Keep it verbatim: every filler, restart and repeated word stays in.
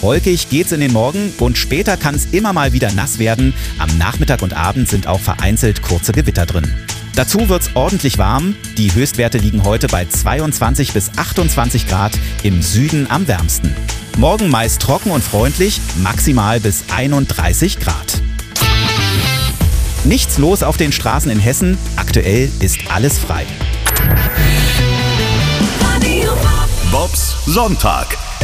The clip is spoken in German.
Wolkig geht's in den Morgen und später kann es immer mal wieder nass werden. Am Nachmittag und Abend sind auch vereinzelt kurze Gewitter drin. Dazu wird's ordentlich warm. Die Höchstwerte liegen heute bei zweiundzwanzig bis achtundzwanzig Grad, im Süden am wärmsten. Morgen meist trocken und freundlich, maximal bis einunddreißig Grad. Nichts los auf den Straßen in Hessen. Aktuell ist alles frei. Bobs Sonntag.